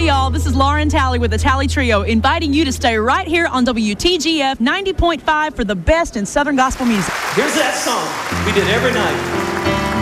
Hey, y'all, this is Lauren Talley with the Talley Trio, inviting you to stay right here on WTGF 90.5 for the best in Southern gospel music. Here's that song we did every night.